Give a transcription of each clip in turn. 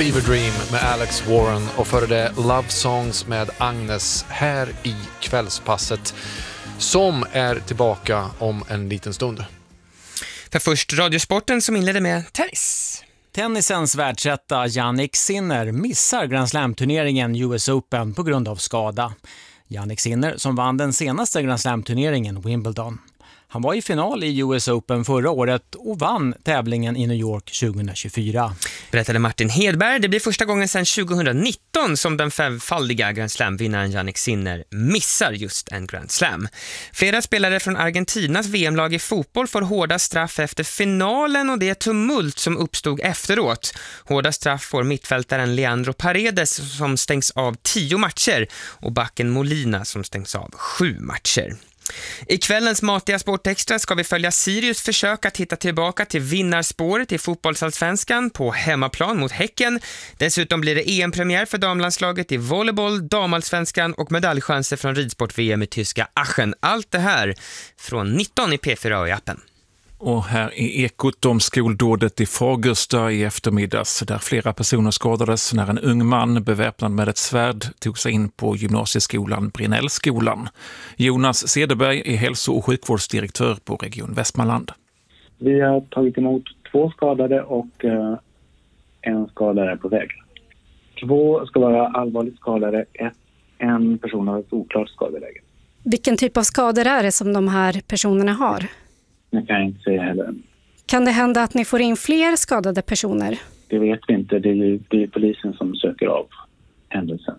Fever Dream med Alex Warren och före det Love Songs med Agnes här i kvällspasset som är tillbaka om en liten stund. För först radiosporten som inledde med tennis. Tennisens världsetta Jannik Sinner missar Grand Slam-turneringen US Open på grund av skada. Jannik Sinner som vann den senaste Grand Slam-turneringen Wimbledon. Han var i final i US Open förra året och vann tävlingen i New York 2024. Berättade Martin Hedberg. Det blir första gången sedan 2019 som den femfaldiga Grand Slam-vinnaren Jannik Sinner missar just en Grand Slam. Flera spelare från Argentinas VM-lag i fotboll får hårda straff efter finalen och det tumult som uppstod efteråt. Hårda straff får mittfältaren Leandro Paredes som stängs av 10 matcher och backen Molina som stängs av 7 matcher. I kvällens matiga Sportextra ska vi följa Sirius försök att hitta tillbaka till vinnarspåret i fotbollsallsvenskan på hemmaplan mot Häcken. Dessutom blir det EM-premiär för damlandslaget i volleyboll, damallsvenskan och medaljchanser från ridsport-VM i tyska Aachen. Allt det här från 19 i P4 och i appen. Och här är ekot om skoldådet i Fagersta i eftermiddags där flera personer skadades när en ung man beväpnad med ett svärd tog sig in på gymnasieskolan Brinnellskolan. Jonas Cederberg är hälso- och sjukvårdsdirektör på Region Västmanland. Vi har tagit emot 2 skadade och en skadare är på väg. 2 ska vara allvarligt skadade, en person har ett oklart skadeläge. Vilken typ av skador är det som de här personerna har? Det kan jag inte säga heller. Kan det hända att ni får in fler skadade personer? Det vet vi inte. Det är polisen som söker av händelsen.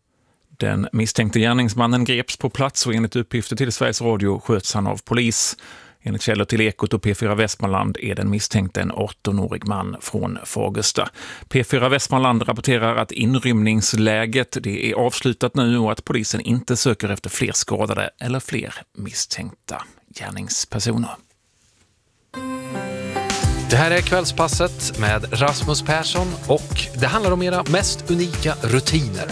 Den misstänkte gärningsmannen greps på plats och enligt uppgifter till Sveriges Radio sköts han av polis. Enligt källor till Ekot och P4 Västmanland är den misstänkte en 18-årig man från Fagersta. P4 Västmanland rapporterar att inrymningsläget det är avslutat nu och att polisen inte söker efter fler skadade eller fler misstänkta gärningspersoner. Det här är kvällspasset med Rasmus Persson och det handlar om era mest unika rutiner.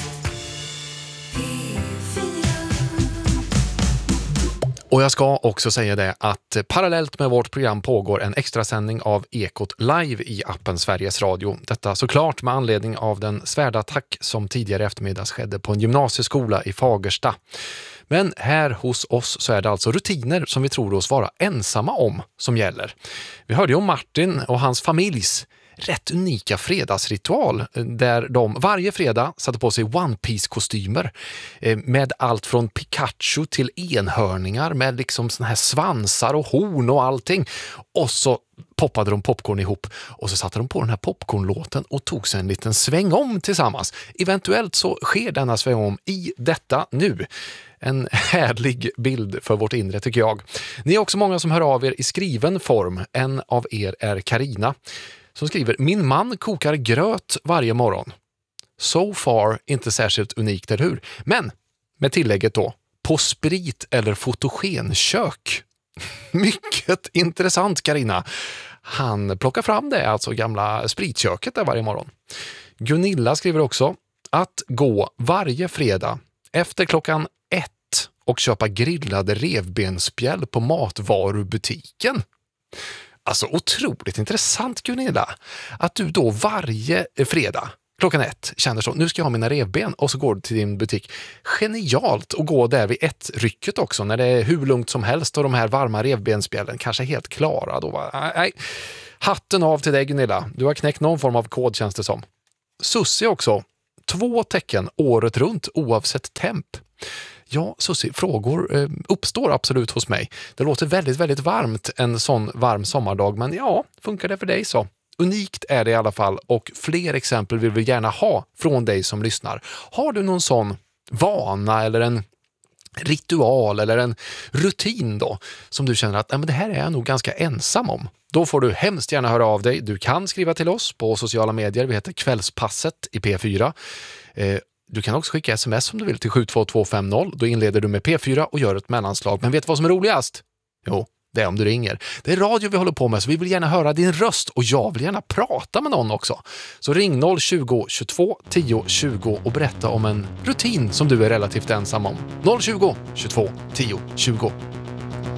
Och jag ska också säga det att parallellt med vårt program pågår en extra sändning av Ekot live i appen Sveriges Radio. Detta såklart med anledning av den svärdattack som tidigare eftermiddags skedde på en gymnasieskola i Fagersta. Men här hos oss så är det alltså rutiner som vi tror oss vara ensamma om som gäller. Vi hörde ju om Martin och hans familjs rätt unika fredagsritual där de varje fredag satte på sig One Piece-kostymer med allt från Pikachu till enhörningar med liksom såna här svansar och horn och allting. Och så poppade de popcorn ihop och så satte de på den här popcornlåten och tog sig en liten sväng om tillsammans. Eventuellt så sker denna sväng om i detta nu. En härlig bild för vårt inre tycker jag. Ni är också många som hör av er i skriven form. En av er är Karina som skriver: min man kokar gröt varje morgon. So far inte särskilt unikt, eller hur? Men med tillägget då, på sprit eller fotogenkök. Mycket intressant, Karina. Han plockar fram det, alltså gamla spritköket där varje morgon. Gunilla skriver också att gå varje fredag efter klockan 1 och köpa grillade revbensspjäll på matvarubutiken. Alltså otroligt intressant, Gunilla, att du då varje fredag klockan 1 känner så, nu ska jag ha mina revben, och så går du till din butik. Genialt att gå där vid 1-rycket också när det är hur lugnt som helst och de här varma revbensspjällen kanske är helt klara då, va? Nej. Hatten av till dig, Gunilla. Du har knäckt någon form av kod, känns det som. Sussi också. 2 tecken året runt oavsett temp. Ja, Sussi, frågor uppstår absolut hos mig. Det låter väldigt, väldigt varmt en sån varm sommardag, men ja, funkar det för dig så? Unikt är det i alla fall och fler exempel vill vi gärna ha från dig som lyssnar. Har du någon sån vana eller en ritual eller en rutin då som du känner att men det här är jag nog ganska ensam om? Då får du hemskt gärna höra av dig. Du kan skriva till oss på sociala medier. Vi heter Kvällspasset i P4. Du kan också skicka sms om du vill till 72250. Då inleder du med P4 och gör ett mellanslag. Men vet du vad som är roligast? Jo, det är om du ringer. Det är radio vi håller på med, så vi vill gärna höra din röst och jag vill gärna prata med någon också. Så ring 020 22 10 20 och berätta om en rutin som du är relativt ensam om. 020 22 10 20.